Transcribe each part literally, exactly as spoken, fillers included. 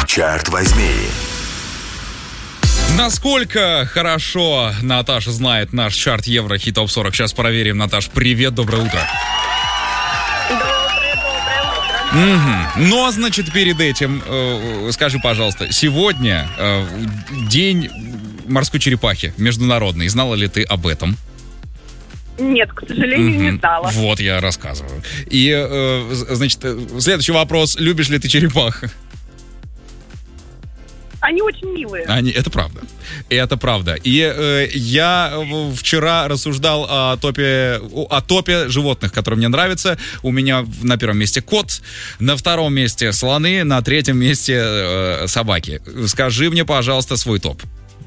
Черт возьми. Насколько хорошо Наташа знает наш чарт Евро Хит Топ сорок. Сейчас проверим. Наташ, привет, доброе утро. Доброе, доброе утро. Угу. Но, значит, перед этим, э, скажи, пожалуйста, сегодня э, день морской черепахи международный. Знала ли ты об этом? Нет, к сожалению, Угу. не знала. Вот, я рассказываю. И, э, значит, следующий вопрос. Любишь ли ты черепах? Они очень милые. Они, это правда. Это правда. И э, я вчера рассуждал о топе, о топе животных, которые мне нравятся. У меня на первом месте кот, на втором месте слоны, на третьем месте э, собаки. Скажи мне, пожалуйста, свой топ.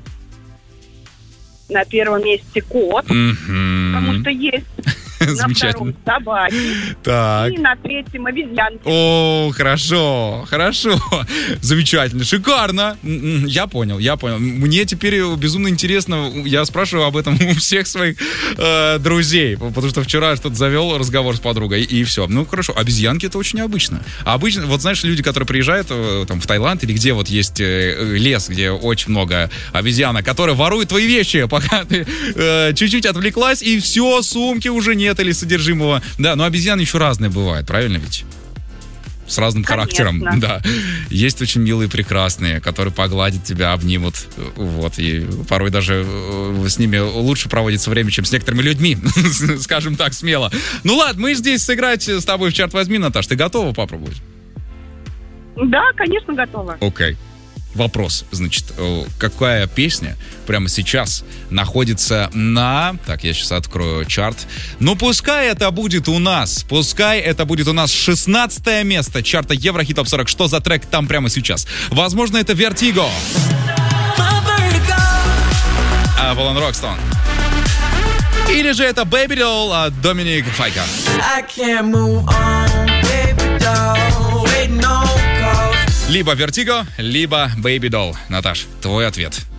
На первом месте кот, Мгм. потому что есть. На Замечательно. втором собаки. Так. И на третьем обезьянки. О, хорошо, хорошо. Замечательно, шикарно. М-м, Я понял, я понял. Мне теперь безумно интересно, я спрашиваю об этом у всех своих э, друзей, потому что вчера что-то завел разговор с подругой, и все. Ну, хорошо, обезьянки — это очень необычно. Обычно, вот знаешь, люди, которые приезжают э, там, в Таиланд или где вот есть э, лес, где очень много обезьянок, которые воруют твои вещи, пока ты э, чуть-чуть отвлеклась, и все, сумки уже нет или содержимого. Да, но обезьяны еще разные бывают, правильно ведь? С разным Конечно. характером, да. Есть очень милые, прекрасные, которые погладят тебя, обнимут, вот, и порой даже э, с ними лучше проводится время, чем с некоторыми людьми, скажем так, смело. Ну ладно, мы здесь сыграть с тобой в черт возьми, Наташ, ты готова попробовать? Да, конечно, готова. Окей. Вопрос, значит, э, какая песня прямо сейчас находится на... Так, я сейчас открою чарт. Ну, пускай это будет у нас, пускай это будет у нас шестнадцатое место чарта Евро Хит Топ сорок. Что за трек там прямо сейчас? Возможно, это Vertigo. Avalon Rockstone. Или же это Baby Doll от Доминик Файка. Либо Vertigo, либо Baby Doll. Наташ, твой ответ.